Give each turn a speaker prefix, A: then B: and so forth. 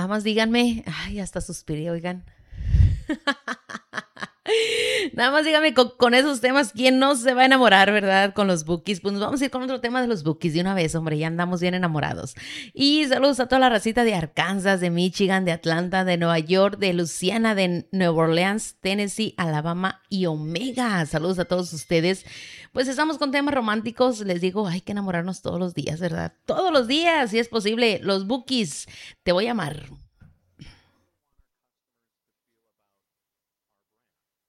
A: Nada más díganme, ay, hasta suspiré, oigan. Nada más dígame con esos temas, ¿quién no se va a enamorar, verdad? Con los bookies. Pues nos vamos a ir con otro tema de los bookies de una vez, hombre, ya andamos bien enamorados. Y saludos a toda la racita de Arkansas, de Michigan, de Atlanta, de Nueva York, de Luisiana, de Nueva Orleans, Tennessee, Alabama y Omega. Saludos a todos ustedes. Pues estamos con temas románticos, les digo, hay que enamorarnos todos los días, ¿verdad? Todos los días, si es posible. Los bookies, te voy a amar.